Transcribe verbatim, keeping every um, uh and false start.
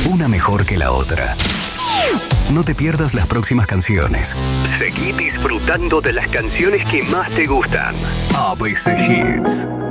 una mejor que la otra. No te pierdas las próximas canciones. Seguí disfrutando de las canciones que más te gustan. A B C Hits.